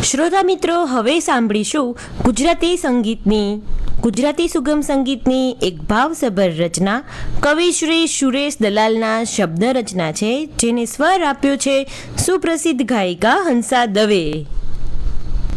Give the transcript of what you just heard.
શ્રોતા મિત્રો, હવે સાંભળીશું ગુજરાતી સુગમ સંગીતની એક ભાવસભર રચના. કવિ શ્રી સુરેશ દલાલના શબ્દ રચના છે, જેને સ્વર આપ્યો છે સુપ્રસિદ્ધ ગાયિકા હંસા દવે.